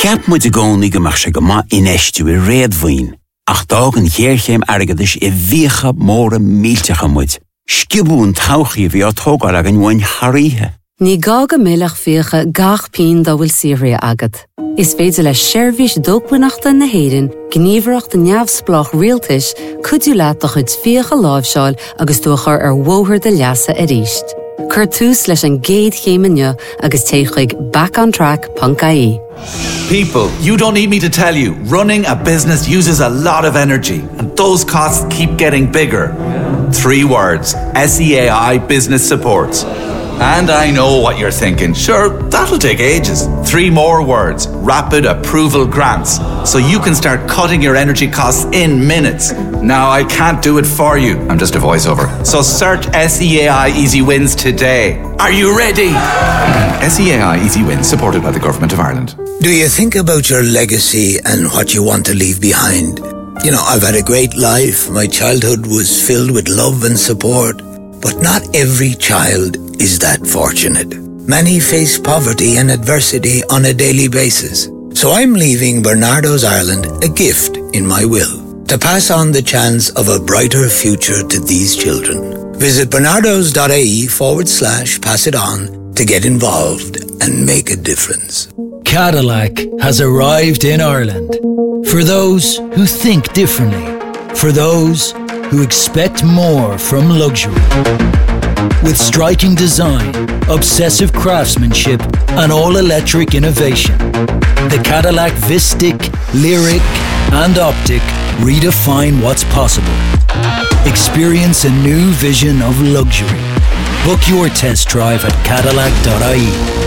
Ceap muid a gcónaí go mbeadh sé go maith inistú I réadmhaoin, ach dágan chéirchéim airgeadais I bhíocha móra míltecha muid. Scibún tauchaí bhí á tógáil ag an bhain tharíthe. Ní gaga millach fíocha gach pín dá bhfuil Syria agad. Is féidir le seirbhís dógbuinachta na héireann, gníomhaireacht de neamhsplách rialtais, cuidiú leat do chuid fíocha láimhseáil agus dúchar mhóthar de leasa a ríist. Cur tús leis an géad chéimeanne agus téigh backontrack.ie. People, you don't need me to tell you, running a business uses a lot of energy, and those costs keep getting bigger. 3 words, SEAI Business Supports. And I know what you're thinking. Sure, that'll take ages. 3 more words, Rapid Approval Grants. So you can start cutting your energy costs in minutes. Now, I can't do it for you. I'm just a voiceover. So search SEAI Easy Wins today. Are you ready? SEAI Easy Wins, supported by the Government of Ireland. Do you think about your legacy and what you want to leave behind? You know, I've had a great life. My childhood was filled with love and support. But not every child is that fortunate. Many face poverty and adversity on a daily basis. So I'm leaving Bernardo's Ireland a gift in my will, to pass on the chance of a brighter future to these children. Visit bernardos.ie/pass it on to get involved and make a difference. Cadillac has arrived in Ireland. For those who think differently. For those who expect more from luxury. With striking design, obsessive craftsmanship, and all-electric innovation, the Cadillac Vistic, Lyric, and Optic redefine what's possible. Experience a new vision of luxury. Book your test drive at Cadillac.ie.